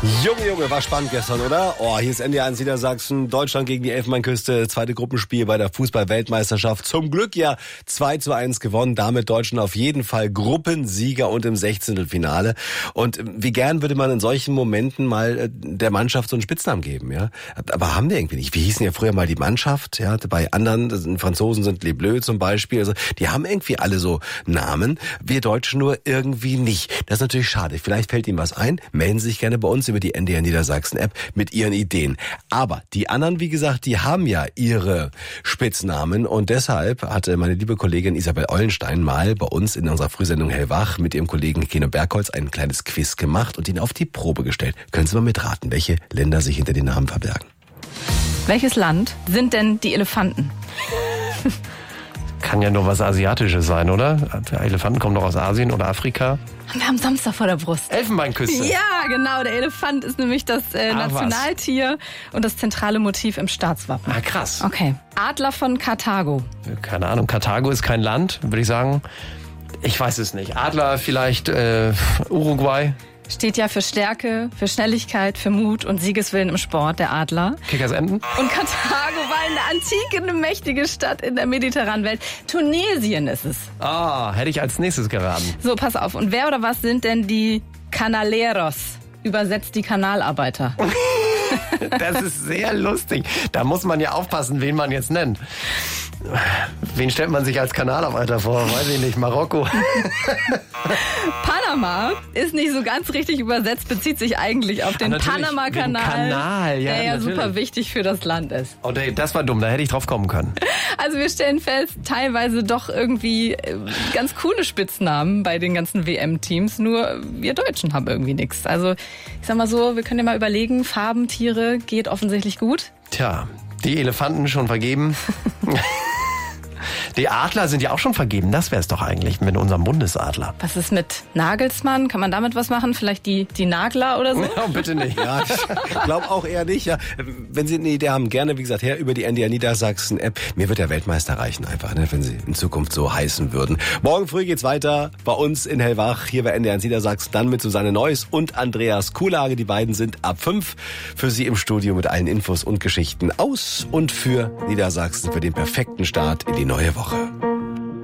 Junge, war spannend gestern, oder? Oh, hier ist NDR1 Niedersachsen, Deutschland gegen die Elfenbeinküste, zweite Gruppenspiel bei der Fußball-Weltmeisterschaft. Zum Glück ja 2:1 gewonnen, damit Deutschland auf jeden Fall Gruppensieger und im 16. Und wie gern würde man in solchen Momenten mal der Mannschaft so einen Spitznamen geben, ja? Aber haben wir irgendwie nicht. Wir hießen ja früher mal die Mannschaft, ja? Bei anderen, Franzosen sind Les Bleus zum Beispiel, also die haben irgendwie alle so Namen, wir Deutschen nur irgendwie nicht. Das ist natürlich schade. Vielleicht fällt Ihnen was ein, melden Sie sich gerne bei uns über die NDR Niedersachsen App mit Ihren Ideen. Aber die anderen, wie gesagt, die haben ja ihre Spitznamen und deshalb hatte meine liebe Kollegin Isabel Eulenstein mal bei uns in unserer Frühsendung Hellwach mit ihrem Kollegen Keno Bergholz ein kleines Quiz gemacht und ihn auf die Probe gestellt. Können Sie mal mitraten, welche Länder sich hinter den Namen verbergen? Welches Land sind denn die Elefanten? Kann ja nur was Asiatisches sein, oder? Elefanten kommen doch aus Asien oder Afrika. Wir haben Samstag vor der Brust. Elfenbeinküste. Ja, genau. Der Elefant ist nämlich das Nationaltier und das zentrale Motiv im Staatswappen. Ah, krass. Okay. Adler von Karthago. Keine Ahnung. Karthago ist kein Land, würde ich sagen. Ich weiß es nicht. Adler vielleicht Uruguay. Steht ja für Stärke, für Schnelligkeit, für Mut und Siegeswillen im Sport, der Adler. Kickersenten. Und Karthago war in der Antike eine mächtige Stadt in der mediterranen Welt. Tunesien ist es. Ah, hätte ich als nächstes geraten. So, pass auf. Und wer oder was sind denn die Canaleros? Übersetzt die Kanalarbeiter. Das ist sehr lustig. Da muss man ja aufpassen, wen man jetzt nennt. Wen stellt man sich als Kanalarbeiter vor? Weiß ich nicht, Marokko. Panama ist nicht so ganz richtig übersetzt, bezieht sich eigentlich auf den Panama-Kanal, ja, der ja super wichtig für das Land ist. Oh, das war dumm, da hätte ich drauf kommen können. Also wir stellen fest, teilweise doch irgendwie ganz coole Spitznamen bei den ganzen WM-Teams, nur wir Deutschen haben irgendwie nichts. Also ich sag mal so, wir können ja mal überlegen, Farben, Tiere, geht offensichtlich gut. Tja, die Elefanten schon vergeben. Die Adler sind ja auch schon vergeben. Das wäre es doch eigentlich mit unserem Bundesadler. Was ist mit Nagelsmann? Kann man damit was machen? Vielleicht die Nagler oder so? Ja, bitte nicht. Ja, ich glaube auch eher nicht. Ja. Wenn Sie eine Idee haben, gerne, wie gesagt, her über die NDR Niedersachsen App. Mir wird der Weltmeister reichen einfach, ne, wenn Sie in Zukunft so heißen würden. Morgen früh geht's weiter bei uns in Hellwach, hier bei NDR Niedersachsen, dann mit Susanne Neuss und Andreas Kuhlage. Die beiden sind ab 5 für Sie im Studio mit allen Infos und Geschichten aus und für Niedersachsen für den perfekten Start in die neue Woche.